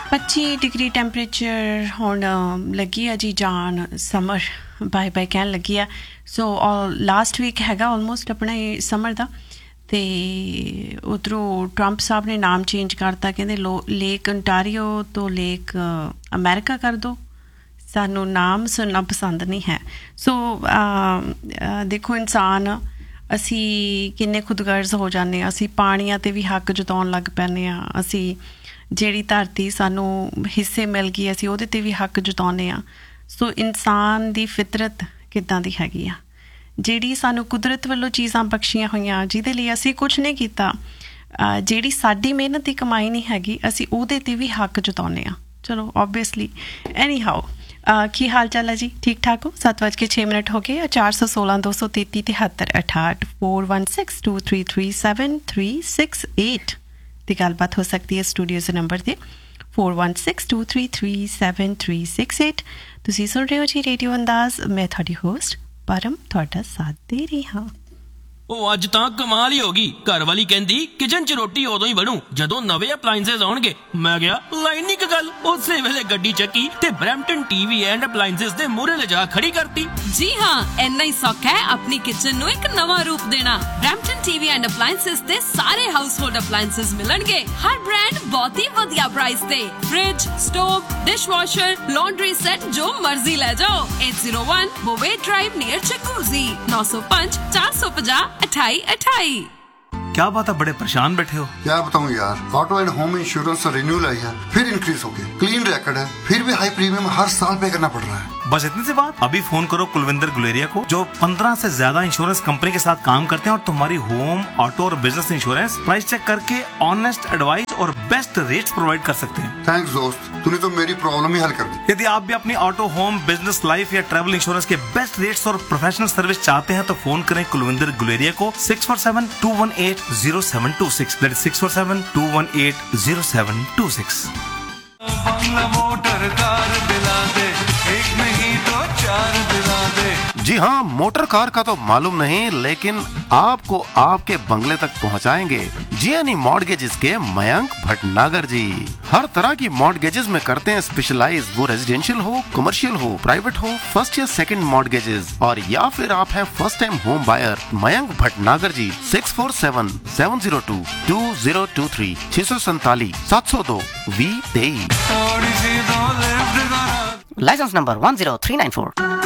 25 degree temperature ਹੁਣ ਲੱਗੀ ਆ ਜੀ ਜਾਨ ਸਮਰ ਬਾਏ ਬਾਏ ਕਹਿਣ ਲੱਗੀ ਆ ਸੋ ਲਾਸਟ ਵੀਕ ਹੈਗਾ ਆਲਮੋਸਟ ਆਪਣਾ ਇਹ ਸਮਰ ਦਾ ਅਤੇ ਉੱਧਰੋਂ ਟਰੰਪ ਸਾਹਿਬ ਨੇ ਨਾਮ ਚੇਂਜ ਕਰਤਾ ਕਹਿੰਦੇ ਲੇਕ ਅੰਟਾਰੀਓ ਤੋਂ ਲੇਕ ਅਮਰੀਕਾ ਕਰ ਦਿਓ ਸਾਨੂੰ ਨਾਮ ਸੁਣਨਾ ਪਸੰਦ ਨਹੀਂ ਹੈ ਸੋ ਦੇਖੋ ਇਨਸਾਨ ਅਸੀਂ ਕਿੰਨੇ ਖੁਦਗਰਜ਼ ਹੋ ਜਾਂਦੇ ਹਾਂ ਅਸੀਂ ਪਾਣੀਆਂ 'ਤੇ ਵੀ ਹੱਕ ਜਤਾਉਣ ਲੱਗ ਪੈਂਦੇ ਹਾਂ ਅਸੀਂ ਜਿਹੜੀ ਧਰਤੀ ਸਾਨੂੰ ਹਿੱਸੇ ਮਿਲ ਗਈ ਅਸੀਂ ਉਹਦੇ 'ਤੇ ਵੀ ਹੱਕ ਜਤਾਉਂਦੇ ਹਾਂ ਸੋ ਇਨਸਾਨ ਦੀ ਫਿਤਰਤ ਕਿੱਦਾਂ ਦੀ ਹੈਗੀ ਆ ਜਿਹੜੀ ਸਾਨੂੰ ਕੁਦਰਤ ਵੱਲੋਂ ਚੀਜ਼ਾਂ ਬਖਸ਼ੀਆਂ ਹੋਈਆਂ ਜਿਹਦੇ ਲਈ ਅਸੀਂ ਕੁਛ ਨਹੀਂ ਕੀਤਾ ਜਿਹੜੀ ਸਾਡੀ ਮਿਹਨਤ ਦੀ ਕਮਾਈ ਨਹੀਂ ਹੈਗੀ ਅਸੀਂ ਉਹਦੇ 'ਤੇ ਵੀ ਹੱਕ ਜਤਾਉਂਦੇ ਹਾਂ ਚਲੋ ਓਬਵੀਅਸਲੀ ਐਨੀ ਹਾਓ ਕੀ ਹਾਲ ਚਾਲ ਹੈ ਜੀ ਠੀਕ ਠਾਕ ਹੋ 7:06 ਹੋ ਗਏ 416 233 73 68 416-233-7368 ਦੀ ਗੱਲਬਾਤ ਹੋ ਸਕਦੀ ਹੈ ਸਟੂਡੀਓ ਦੇ ਨੰਬਰ 'ਤੇ 416-233-7368 ਤੁਸੀਂ ਸੁਣ ਰਹੇ ਹੋ ਜੀ ਰੇਡੀਓ ਅੰਦਾਜ਼ ਮੈਂ ਤੁਹਾਡੀ ਹੋਸਟ ਪਰਮ ਤੁਹਾਡਾ ਸਾਥ ਦੇ ਰਹੀ ਹਾਂ ਉਹ ਅੱਜ ਤਾਂ ਕਮਾਲ ਹੀ ਹੋ ਗਈ ਘਰ ਵਾਲੀ ਕਹਿੰਦੀ ਕਿਚਨ 'ਚ ਰੋਟੀ ਉਦੋਂ ਹੀ ਬਣੂ ਜਦੋਂ ਨਵੇਂ ਅਪਲਾਈਐਂਸਸ ਆਉਣਗੇ ਮੈਂ ਗਿਆ ਲਾਈਨ ਇੱਕ ਗੱਲ ਉਸੇ ਵੇਲੇ ਗੱਡੀ ਚੱਕੀ ਤੇ ਬਰੈਂਪਟਨ ਟੀਵੀ ਐਂਡ ਅਪਲਾਈਐਂਸਸ ਦੇ ਮੂਹਰੇ ਲਿਜਾ ਖੜੀ ਕਰਤੀ ਜੀ ਹਾਂ ਇੰਨਾ ਹੀ ਸੌਖਾ ਹੈ ਆਪਣੀ ਕਿਚਨ ਨੂੰ ਇੱਕ ਨਵਾਂ ਰੂਪ ਦੇਣਾ ਬਰੈਂਪਟਨ ਟੀਵੀ ਐਂਡ ਅਪਲਾਈਐਂਸਸ ਦੇ ਸਾਰੇ ਹਾਊਸਹੋਲਡ ਅਪਲਾਈਐਂਸਸ ਮਿਲਣਗੇ ਹਰ ਬ੍ਰਾਂਡ ਬਹੁਤ ਹੀ ਵਧੀਆ ਪ੍ਰਾਈਸ ਤੇ fridge stove dishwasher laundry set ਜੋ ਮਰਜ਼ੀ ਲੈ ਜਾਓ 801 ਬੋਵੇ ਡਰਾਈਵ ਨੀਅਰ ਚਕੂਜ਼ੀ 905 450 2828 क्या बात है बड़े परेशान बैठे हो क्या बताऊं यार auto and home insurance renewal आई है फिर इंक्रीज हो गया क्लीन रिकॉर्ड है फिर भी हाई प्रीमियम हर साल पे करना पड़ रहा है बस इतनी सी बात अभी फोन करो कुलविंदर गुलेरिया को जो 15 से ज्यादा इंश्योरेंस कंपनी के साथ काम करते हैं और तुम्हारी होम ऑटो और बिजनेस इंश्योरेंस प्राइस चेक करके ऑनेस्ट एडवाइस और बेस्ट रेट्स प्रोवाइड कर सकते हैं थैंक्स दोस्त तूने तो मेरी प्रॉब्लम ही हल कर दी यदि आप भी अपनी ऑटो होम बिजनेस लाइफ या ट्रैवल इंश्योरेंस के बेस्ट रेट्स और प्रोफेशनल सर्विस चाहते हैं तो फोन करें कुलविंदर गुलेरिया को 647-218-0726 that is 647-218-0726 मोटर कार दिला दे एक नहीं तो चार दिला दे जी हाँ मोटर कार का तो मालूम नहीं लेकिन आपको आपके बंगले तक पहुँचाएंगे जीएनई मॉर्टगेजेस के मयंक भटनागर जी हर तरह की मॉर्टगेजेस में करते हैं स्पेशलाइज वो रेजिडेंशियल हो कमर्शियल हो प्राइवेट हो फर्स्ट या सेकंड मॉर्टगेजेस और या फिर आप हैं first time home buyer Mayank Bhatnagar जी 647-702-2023 647-702-2023 थोड़ी सी दो लिफ्ट लाइसेंस नंबर 10394